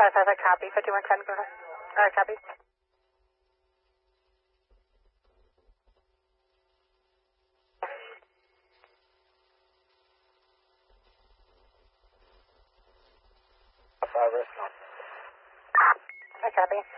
5 copy. 5110, go ahead. Copy. Five restaurant. Copy.